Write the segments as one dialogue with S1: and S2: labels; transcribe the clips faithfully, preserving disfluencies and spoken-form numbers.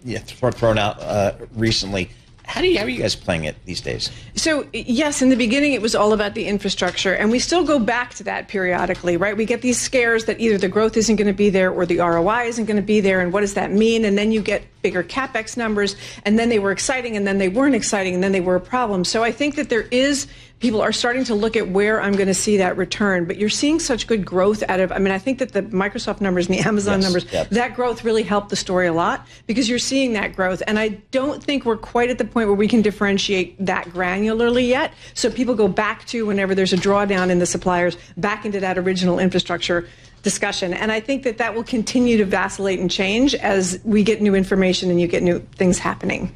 S1: yeah, thrown out uh, recently. How do you, how are you guys playing it these days?
S2: So, yes, in the beginning, it was all about the infrastructure, and we still go back to that periodically, right? We get these scares that either the growth isn't going to be there or the R O I isn't going to be there, and what does that mean? And then you get bigger CapEx numbers, and then they were exciting, and then they weren't exciting, and then they were a problem. So I think that there is, people are starting to look at where I'm going to see that return, but you're seeing such good growth out of, I mean, I think that the Microsoft numbers and the Amazon
S1: yes,
S2: numbers,
S1: yep.
S2: that growth really helped the story a lot because you're seeing that growth. And I don't think we're quite at the point where we can differentiate that granularly yet. So people go back to, whenever there's a drawdown in the suppliers, back into that original infrastructure discussion. And I think that that will continue to vacillate and change as we get new information and you get new things happening.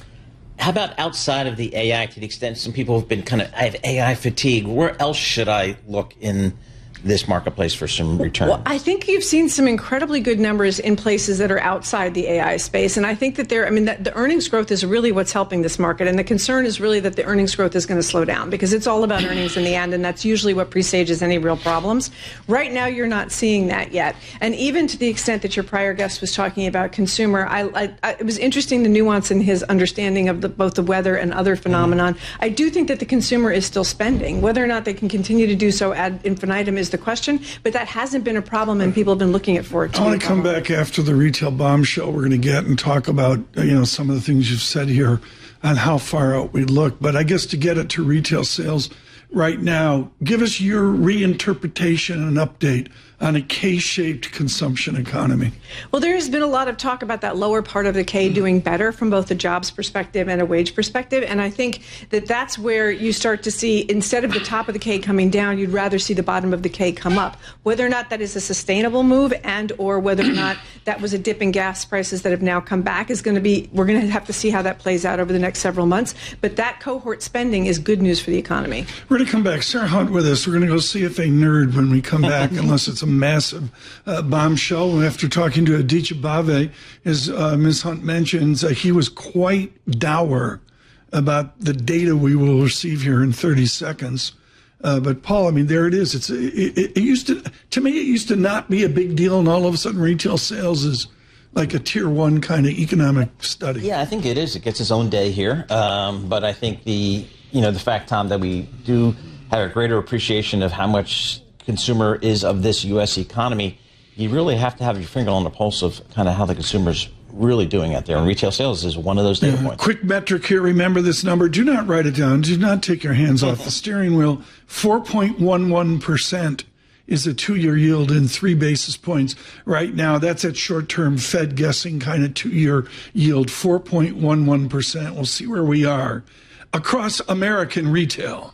S1: How about outside of the A I, to the extent some people have been kind of, I have A I fatigue, where else should I look in this marketplace for some return?
S2: Well, I think you've seen some incredibly good numbers in places that are outside the A I space. And I think that there, I mean, that the earnings growth is really what's helping this market. And the concern is really that the earnings growth is going to slow down because it's all about earnings in the end. And that's usually what presages any real problems. Right now, you're not seeing that yet. And even to the extent that your prior guest was talking about consumer, I, I, I, it was interesting the nuance in his understanding of the, both the weather and other phenomenon. Mm-hmm. I do think that the consumer is still spending. Whether or not they can continue to do so ad infinitum is the question, but that hasn't been a problem, and people have been looking at for it.
S3: I want to come back after the retail bombshell we're going to get and talk about, you know, some of the things you've said here on how far out we look. But I guess to get it to retail sales right now, give us your reinterpretation and update on a K-shaped consumption economy.
S2: Well, there has been a lot of talk about that lower part of the K doing better from both a jobs perspective and a wage perspective. And I think that that's where you start to see, instead of the top of the K coming down, you'd rather see the bottom of the K come up. Whether or not that is a sustainable move and or whether or not that was a dip in gas prices that have now come back is going to be, we're going to have to see how that plays out over the next several months. But that cohort spending is good news for the economy.
S3: We're going to come back. Sarah Hunt with us. We're going to go C F A nerd when we come back, unless it's a massive uh, bombshell. After talking to Aditya Bave, as uh, Miz Hunt mentions, uh, he was quite dour about the data we will receive here in thirty seconds. Uh, but Paul, I mean, there it is. It's it, it, it used to, to me, it used to not be a big deal, and all of a sudden, retail sales is like a tier one kind of economic study.
S1: Yeah, I think it is. It gets its own day here. Um, but I think the you know the fact, Tom, that we do have a greater appreciation of how much consumer is of this U S economy, you really have to have your finger on the pulse of kind of how the consumer's really doing out there. And retail sales is one of those data
S3: yeah,
S1: points.
S3: Quick metric here. Remember this number. Do not write it down. Do not take your hands off the steering wheel. four point one one percent is a two-year yield in three basis points right now. That's at short-term Fed guessing kind of two-year yield, four point one one percent. We'll see where we are across American retail.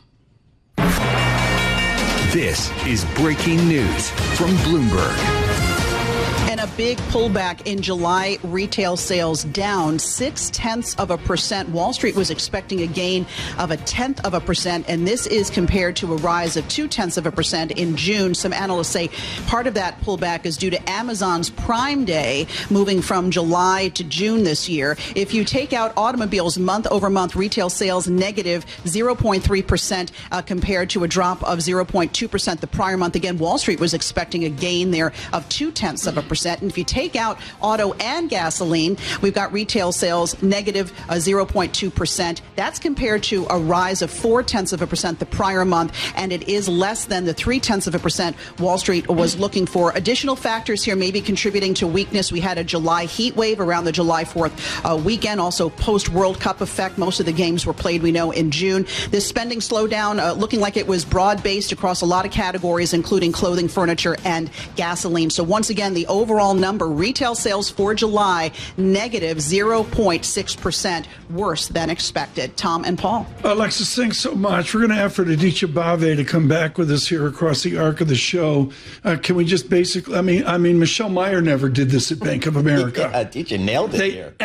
S4: This is breaking news from Bloomberg.
S5: And a big pullback in July retail sales, down six tenths of a percent. Wall Street was expecting a gain of a tenth of a percent, and this is compared to a rise of two tenths of a percent in June. Some analysts say part of that pullback is due to Amazon's Prime Day moving from July to June this year. If you take out automobiles, month over month, retail sales negative zero point three percent uh, compared to a drop of zero point two percent the prior month. Again, Wall Street was expecting a gain there of two tenths of a percent. And if you take out auto and gasoline, we've got retail sales negative uh, zero point two percent. That's compared to a rise of four tenths of a percent the prior month, and it is less than the three tenths of a percent Wall Street was looking for. Additional factors here maybe contributing to weakness. We had a July heat wave around the July fourth uh, weekend, also post-World Cup effect. Most of the games were played, we know, in June. This spending slowdown uh, looking like it was broad-based across a lot of categories, including clothing, furniture, and gasoline. So once again, the overall Overall number, retail sales for July, negative zero point six percent, worse than expected. Tom and Paul.
S3: Alexis, thanks so much. We're going to ask for Aditya Bave to come back with us here across the arc of the show. Uh, can we just basically, I mean, I mean, Michelle Meyer never did this at Bank of America.
S1: Yeah, Aditya nailed it
S3: they
S1: here.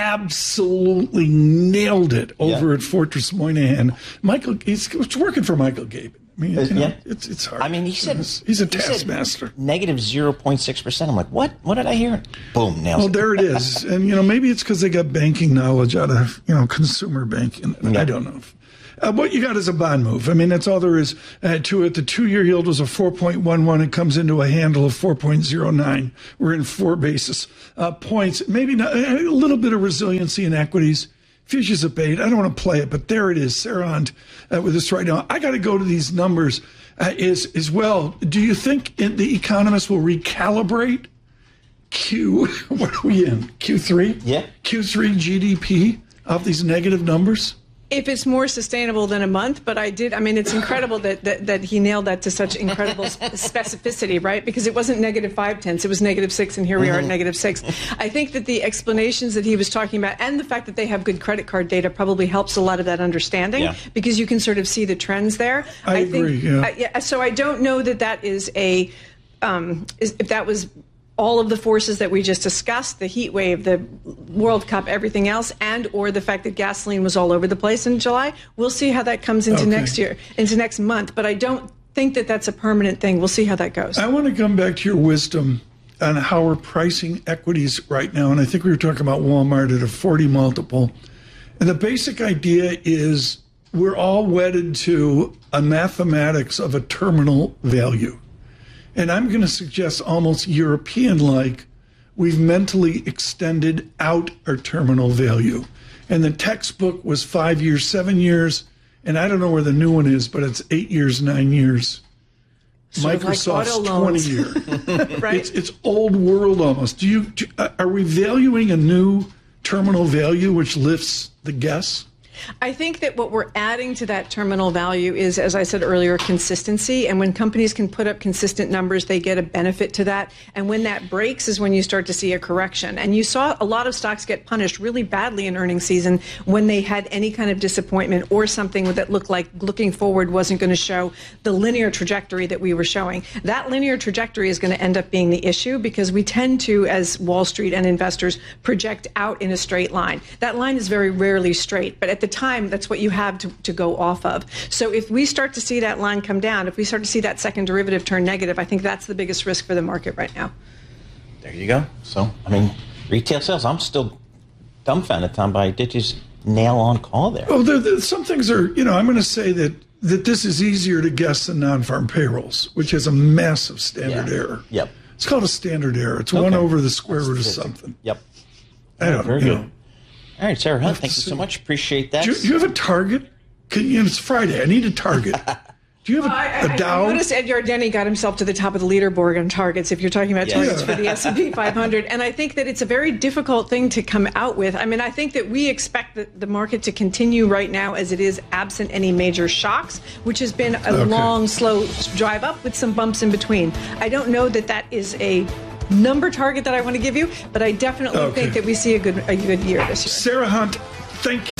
S3: absolutely nailed it over
S1: yeah.
S3: at Fortress Moynihan. Michael, it's, it's working for Michael Gabe. I mean,
S1: Uh,
S3: you know,
S1: yeah.
S3: it's it's hard.
S1: I mean, he said
S3: he's, he's a
S1: he said
S3: taskmaster.
S1: negative zero point six percent. I'm like, what? What did I hear? Boom, nails
S3: Well,
S1: it.
S3: there it is. And, you know, maybe it's because they got banking knowledge out of, you know, consumer banking.
S1: Yeah.
S3: I don't know. Uh, what you got is a bond move. I mean, that's all there is uh, to it. The two-year yield was a four point one one. It comes into a handle of four point zero nine. We're in four basis uh, points. Maybe not, a little bit of resiliency in equities. Fishes a bait. I don't want to play it, but there it is. Sarah Hunt uh, with us right now. I got to go to these numbers uh, as, as well. Do you think in, the economists will recalibrate Q, what are we in? Q three?
S1: Yeah.
S3: Q three G D P off these negative numbers?
S2: If it's more sustainable than a month, but I did, I mean, it's incredible that, that, that he nailed that to such incredible specificity, right? Because it wasn't negative five tenths, it was negative six, and here we are at negative six. I think that the explanations that he was talking about and the fact that they have good credit card data probably helps a lot of that understanding
S1: Yeah.
S2: because you can sort of see the trends there.
S3: I agree,
S2: think,
S3: yeah.
S2: uh, yeah. So I don't know that that is a, um, is, if that was all of the forces that we just discussed, the heat wave, the World Cup, everything else, and or the fact that gasoline was all over the place in July. We'll see how that comes into
S3: Okay.
S2: next year, into next month. But I don't think that that's a permanent thing. We'll see how that goes.
S3: I want to come back to your wisdom on how we're pricing equities right now. And I think we were talking about Walmart at a forty multiple. And the basic idea is we're all wedded to a mathematics of a terminal value. And I'm going to suggest almost European-like, we've mentally extended out our terminal value. And the textbook was five years, seven years, and I don't know where the new one is, but it's eight years, nine years.
S2: Sort of like
S3: Microsoft's
S2: auto
S3: twenty
S2: loans.
S3: year.
S2: Right?
S3: It's it's old world almost. Do you do, uh, are we valuing a new terminal value which lifts the guess?
S2: I think that what we're adding to that terminal value is, as I said earlier, consistency. And when companies can put up consistent numbers, they get a benefit to that. And when that breaks is when you start to see a correction. And you saw a lot of stocks get punished really badly in earnings season when they had any kind of disappointment or something that looked like looking forward wasn't going to show the linear trajectory that we were showing. That linear trajectory is going to end up being the issue because we tend to, as Wall Street and investors, project out in a straight line. That line is very rarely straight, but at the time, that's what you have to, to go off of. So if we start to see that line come down, if we start to see that second derivative turn negative, I think that's the biggest risk for the market right now.
S1: There you go. So, I mean, retail sales, I'm still dumbfounded, Tom, by Ditch's nail-on call there.
S3: Oh, there, there, some things are, you know, I'm going to say that, that this is easier to guess than non-farm payrolls, which has a massive standard
S1: Yeah.
S3: error.
S1: Yep.
S3: It's called a standard error. It's
S1: Okay.
S3: one over the square root of something.
S1: Yep.
S3: I don't
S1: Very
S3: you
S1: good.
S3: know.
S1: All right, Sarah Hunt,
S3: to
S1: thank you so
S3: see.
S1: much. Appreciate that.
S3: Do you, do you have a target? Can you, it's Friday. I need a target. Do you have a,
S2: I, I,
S3: a Dow?
S2: I noticed Ed Yardeni got himself to the top of the leaderboard on targets, if you're talking about
S1: Yeah.
S2: targets
S3: Yeah.
S2: for the S and P five hundred. And I think that it's a very difficult thing to come out with. I mean, I think that we expect the, the market to continue right now as it is, absent any major shocks, which has been a
S3: Okay.
S2: long, slow drive up with some bumps in between. I don't know that that is a number target that I want to give you, but I definitely
S3: Okay.
S2: think that we see a good, a good year this year.
S3: Sarah Hunt, thank you.